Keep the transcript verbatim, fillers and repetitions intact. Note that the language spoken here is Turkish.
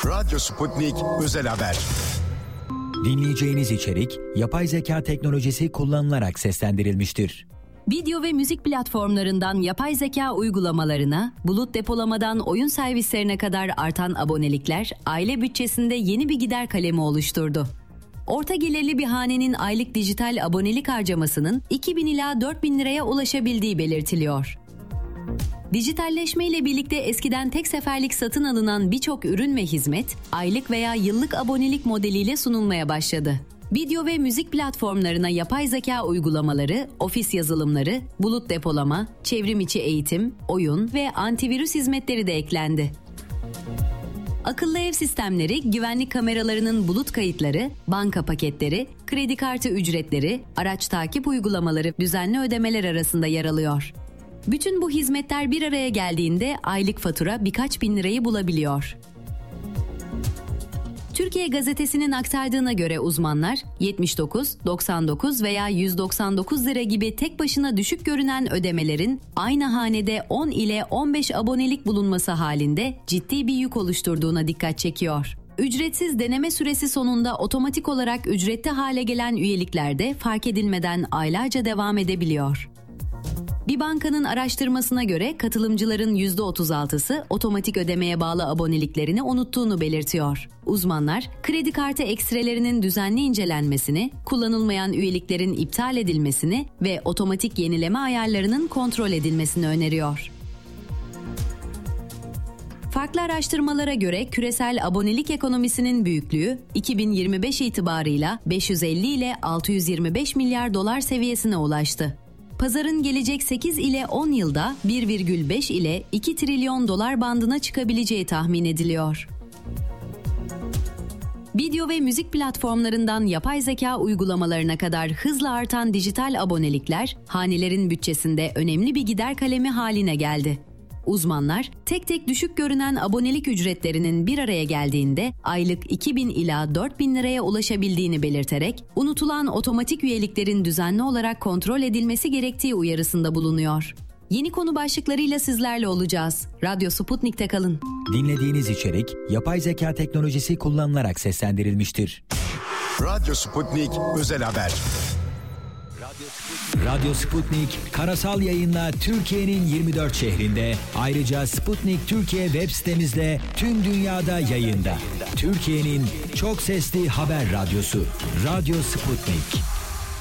Radyo Sputnik Özel Haber. Dinleyeceğiniz içerik yapay zeka teknolojisi kullanılarak seslendirilmiştir. Video ve müzik platformlarından yapay zeka uygulamalarına, bulut depolamadan oyun servislerine kadar artan abonelikler aile bütçesinde yeni bir gider kalemi oluşturdu. Orta gelirli bir hanenin aylık dijital abonelik harcamasının iki bin ila dört bin liraya ulaşabildiği belirtiliyor. Dijitalleşme ile birlikte eskiden tek seferlik satın alınan birçok ürün ve hizmet, aylık veya yıllık abonelik modeliyle sunulmaya başladı. Video ve müzik platformlarına yapay zeka uygulamaları, ofis yazılımları, bulut depolama, çevrim içi eğitim, oyun ve antivirüs hizmetleri de eklendi. Akıllı ev sistemleri, güvenlik kameralarının bulut kayıtları, banka paketleri, kredi kartı ücretleri, araç takip uygulamaları, düzenli ödemeler arasında yer alıyor. Bütün bu hizmetler bir araya geldiğinde aylık fatura birkaç bin lirayı bulabiliyor. Türkiye Gazetesi'nin aktardığına göre uzmanlar yetmiş dokuz, doksan dokuz veya yüz doksan dokuz lira gibi tek başına düşük görünen ödemelerin aynı hanede on ile on beş abonelik bulunması halinde ciddi bir yük oluşturduğuna dikkat çekiyor. Ücretsiz deneme süresi sonunda otomatik olarak ücretli hale gelen üyelikler de fark edilmeden aylarca devam edebiliyor. Bir bankanın araştırmasına göre katılımcıların yüzde otuz altısı otomatik ödemeye bağlı aboneliklerini unuttuğunu belirtiyor. Uzmanlar, kredi kartı ekstrelerinin düzenli incelenmesini, kullanılmayan üyeliklerin iptal edilmesini ve otomatik yenileme ayarlarının kontrol edilmesini öneriyor. Farklı araştırmalara göre küresel abonelik ekonomisinin büyüklüğü iki bin yirmi beş itibarıyla beş yüz elli ile altı yüz yirmi beş milyar dolar seviyesine ulaştı. Pazarın gelecek sekiz ile on yılda bir virgül beş ile iki trilyon dolar bandına çıkabileceği tahmin ediliyor. Video ve müzik platformlarından yapay zeka uygulamalarına kadar hızla artan dijital abonelikler, hanelerin bütçesinde önemli bir gider kalemi haline geldi. Uzmanlar, tek tek düşük görünen abonelik ücretlerinin bir araya geldiğinde aylık iki bin ila dört bin liraya ulaşabildiğini belirterek, unutulan otomatik üyeliklerin düzenli olarak kontrol edilmesi gerektiği uyarısında bulunuyor. Yeni konu başlıklarıyla sizlerle olacağız. Radyo Sputnik'te kalın. Dinlediğiniz içerik yapay zeka teknolojisi kullanılarak seslendirilmiştir. Radyo Sputnik Özel Haber. Radyo Sputnik karasal yayınla Türkiye'nin yirmi dört şehrinde, ayrıca Sputnik Türkiye web sitemizde tüm dünyada yayında. Türkiye'nin çok sesli haber radyosu Radyo Sputnik.